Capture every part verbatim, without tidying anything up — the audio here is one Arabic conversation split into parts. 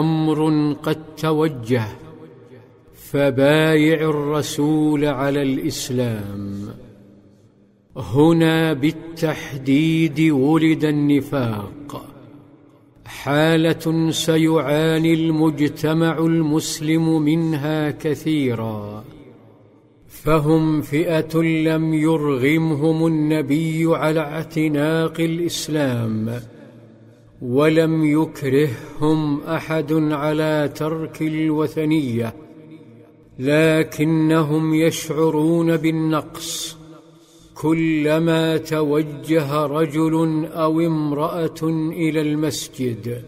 أمر قد توجه، فبايع الرسول على الإسلام. هنا بالتحديد ولد النفاق، حالة سيعاني المجتمع المسلم منها كثيرا، فهم فئة لم يرغمهم النبي على اعتناق الإسلام، ولم يكرههم أحد على ترك الوثنية، لكنهم يشعرون بالنقص كلما توجه رجل أو امرأة إلى المسجد،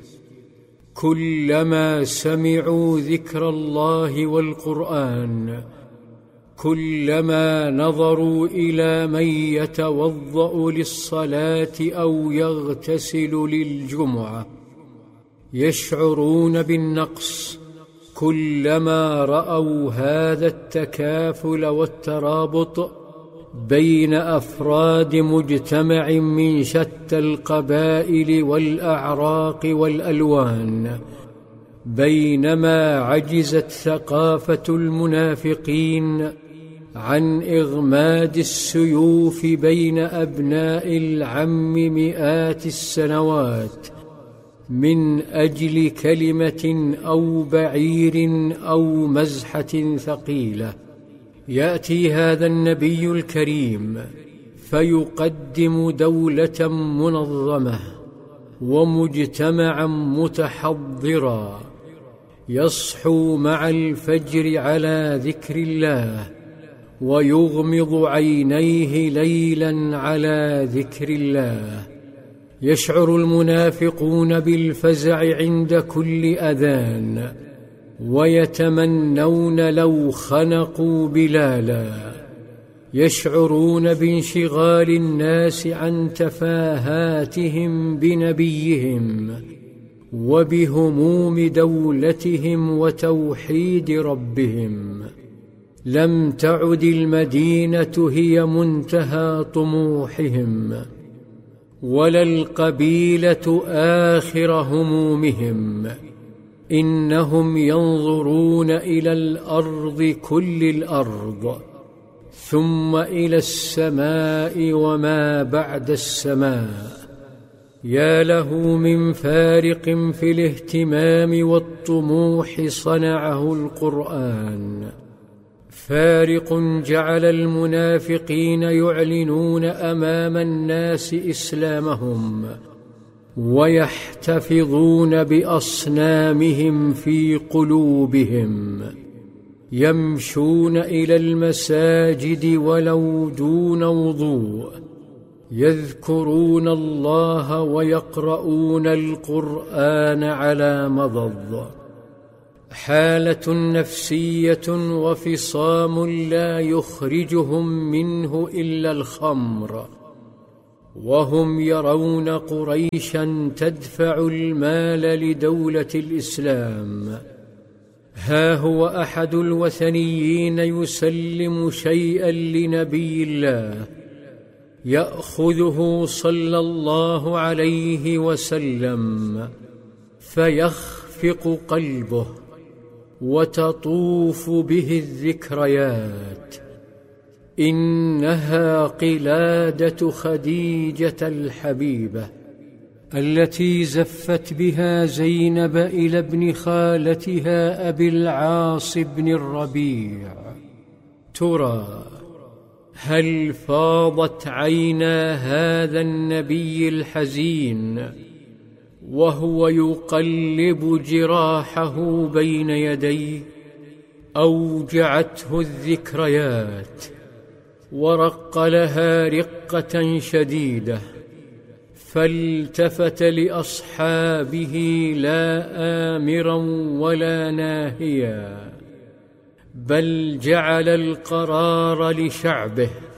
كلما سمعوا ذكر الله والقرآن، كلما نظروا إلى من يتوضأ للصلاة أو يغتسل للجمعة، يشعرون بالنقص كلما رأوا هذا التكافل والترابط بين أفراد مجتمع من شتى القبائل والأعراق والألوان، بينما عجزت ثقافة المنافقين عن إغماد السيوف بين أبناء العم مئات السنوات من أجل كلمة أو بعير أو مزحة ثقيلة. يأتي هذا النبي الكريم فيقدم دولة منظمة ومجتمعا متحضرا، يصحو مع الفجر على ذكر الله ويغمض عينيه ليلا على ذكر الله. يشعر المنافقون بالفزع عند كل أذان، ويتمنون لو خنقوا بلالا. يشعرون بانشغال الناس عن تفاهاتهم بنبيهم وبهموم دولتهم وتوحيد ربهم. لم تعد المدينة هي منتهى طموحهم، ولا القبيلة آخر همومهم، إنهم ينظرون إلى الأرض كل الأرض، ثم إلى السماء وما بعد السماء. يا له من فارق في الاهتمام والطموح صنعه القرآن، فارق جعل المنافقين يعلنون أمام الناس إسلامهم ويحتفظون بأصنامهم في قلوبهم، يمشون إلى المساجد ولو دون وضوء، يذكرون الله ويقرؤون القرآن على مضض. حالة نفسية وفصام لا يخرجهم منه إلا الخمر، وهم يرون قريشا تدفع المال لدولة الإسلام. ها هو أحد الوثنيين يسلم شيئا لنبي الله، يأخذه صلى الله عليه وسلم فيخفق قلبه وتطوف به الذكريات. إنها قلادة خديجة الحبيبة التي زفت بها زينب إلى ابن خالتها أبي العاص بن الربيع. ترى هل فاضت عينا هذا النبي الحزين وهو يقلب جراحه بين يديه؟ أوجعته الذكريات ورق لها رقة شديدة، فالتفت لأصحابه لا آمرا ولا ناهيا، بل جعل القرار لشعبه